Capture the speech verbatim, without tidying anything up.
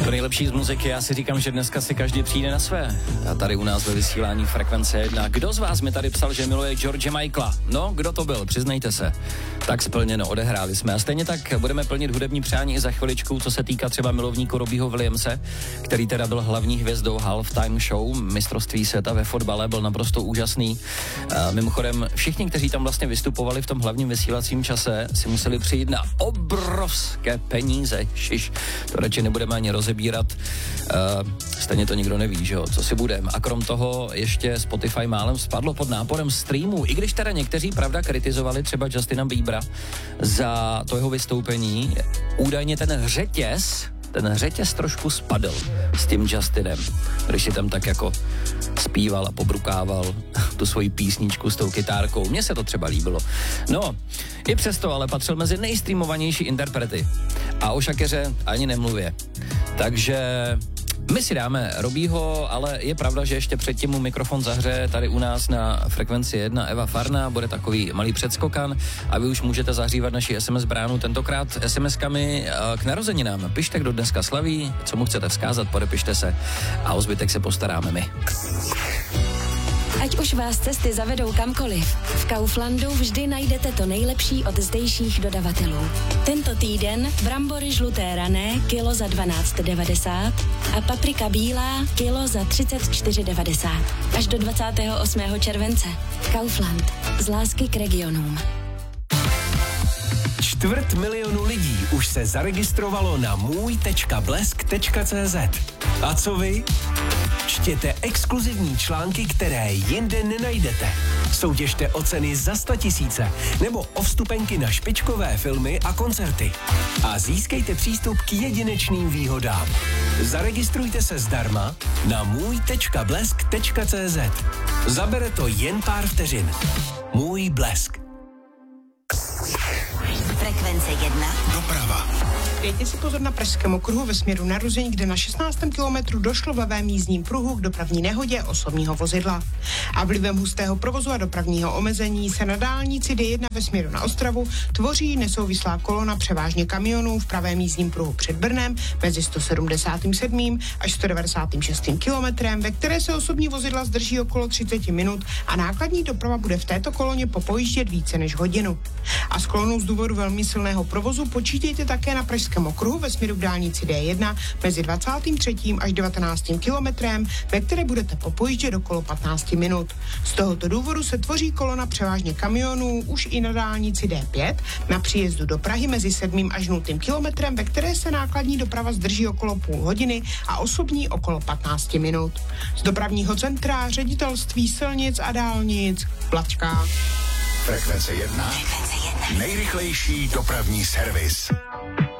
To nejlepší z muziky, já si říkám, že dneska si každý přijde na své. A tady u nás ve vysílání Frekvence jedna. Kdo z vás mi tady psal, že miluje George Michaela? No, kdo to byl? Přiznejte se. Tak splněno, odehráli jsme. A stejně tak budeme plnit hudební přání i za chviličku, co se týká třeba milovníku Robbieho Williamse, který teda byl hlavní hvězdou halftime show mistrovství světa ve fotbale, byl naprosto úžasný. A mimochodem, všichni, kteří tam vlastně vystupovali v tom hlavním vysílacím čase, si museli přijít na obrovské peníze. Šiš, to radši nebudeme ani rozebírat. Uh, stejně to nikdo neví, že jo, co si budem. A krom toho ještě Spotify málem spadlo pod náporem streamů, i když teda někteří, pravda, kritizovali třeba Justina Biebera za to jeho vystoupení. Údajně ten řetěz, ten řetěz trošku spadl s tím Justinem, když si tam tak jako zpíval a pobrukával tu svoji písničku s tou kytárkou. Mně se to třeba líbilo. No, i přesto ale patřil mezi nejstreamovanější interprety. A o Shakiře ani nemluvě. Takže my si dáme Robbieho, ale je pravda, že ještě předtím mu mikrofon zahřeje tady u nás na Frekvenci jedna Eva Farna, bude takový malý předskokan a vy už můžete zahřívat naši es em es bránu, tentokrát es em eskami k narozeninám. Pište, kdo dneska slaví, co mu chcete vzkázat, podepište se a o zbytek se postaráme my. Ať už vás cesty zavedou kamkoliv, v Kauflandu vždy najdete to nejlepší od zdejších dodavatelů. Tento týden brambory žluté rané kilo za dvanáct devadesát a paprika bílá kilo za třicet čtyři devadesát. Až do dvacátého osmého července. Kaufland. Z lásky k regionům. Čtvrt milionu lidí už se zaregistrovalo na můj tečka blesk tečka cé zet. A co vy? Čtěte exkluzivní články, které jinde nenajdete. Soutěžte o ceny za sta tisíce nebo o vstupenky na špičkové filmy a koncerty. A získejte přístup k jedinečným výhodám. Zaregistrujte se zdarma na můj tečka blesk tečka cé zet. Zabere to jen pár vteřin. Můj Blesk. Frekvence jedna. Doprava. Dejte si pozor na Pražském okruhu ve směru Naruzeň, kde na šestnáctém kilometru došlo v levém jízdním pruhu k dopravní nehodě osobního vozidla. A vlivem hustého provozu a dopravního omezení se na dálnici dé jedna ve směru na Ostravu tvoří nesouvislá kolona převážně kamionů v pravém jízdním pruhu před Brnem mezi sto sedmdesát sedm až sto devadesát šest kilometrem, ve které se osobní vozidla zdrží okolo třicet minut a nákladní doprava bude v této koloně popojíždět více než hodinu. A s kolonou z důvodu velmi silného provozu počítejte také na Pražském okruhu ve směru k dálnici dé jedna mezi dvacátým třetím až devatenáctým kilometrem, ve které budete popojíždět okolo patnáct minut. Z tohoto důvodu se tvoří kolona převážně kamionů už i na dálnici dé pět na příjezdu do Prahy mezi sedmým až nultým kilometrem, ve které se nákladní doprava zdrží okolo půl hodiny a osobní okolo patnáct minut. Z dopravního centra Ředitelství silnic a dálnic Plačka. Frekvence jedna. Nejrychlejší dopravní servis.